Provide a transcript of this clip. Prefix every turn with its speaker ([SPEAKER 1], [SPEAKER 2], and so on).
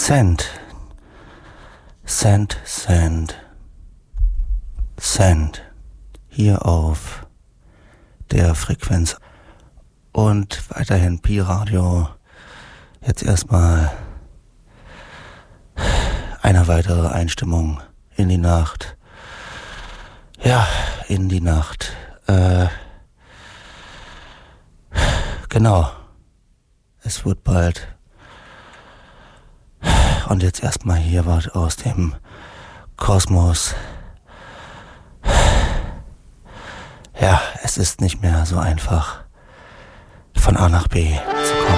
[SPEAKER 1] Sand. Sand, Sand. Sand. Hier auf der Frequenz. Und weiterhin Pi-Radio. Jetzt erstmal eine weitere Einstimmung in die Nacht. Ja, in die Nacht. Genau. Es wird bald. Und jetzt erstmal hier was aus dem Kosmos. Ja, es ist nicht mehr so einfach, von A nach B zu kommen.